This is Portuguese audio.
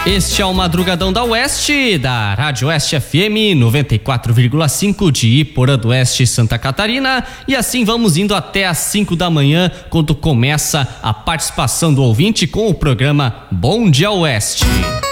Este é o Madrugadão da Oeste, da Rádio Oeste FM 94,5 de Iporã do Oeste, Santa Catarina. E assim vamos indo até às 5 da manhã, quando começa a participação do ouvinte com o programa Bom Dia Oeste.